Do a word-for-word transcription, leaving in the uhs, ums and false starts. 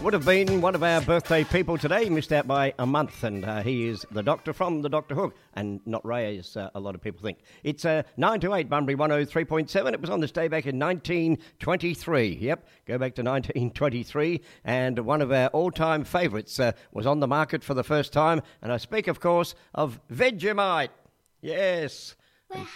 would have been one of our birthday people today, missed out by a month, and uh, he is the Doctor from the Doctor Hook, and not Ray, as uh, a lot of people think. It's uh, nine to eight, Bunbury one oh three point seven. It was on this day back in nineteen twenty-three. Yep, go back to nineteen twenty-three, and one of our all-time favourites uh, was on the market for the first time, and I speak, of course, of Vegemite. Yes.